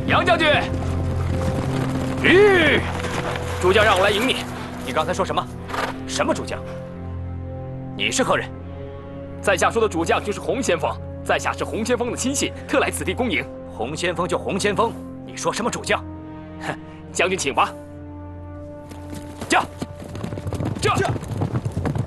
杨将军，主将让我来迎你。你刚才说什么？什么主将？你是何人？在下说的主将就是洪先锋，在下是洪先锋的亲信，特来此地恭迎。洪先锋就洪先锋，你说什么主将？哼，将军请吧。驾！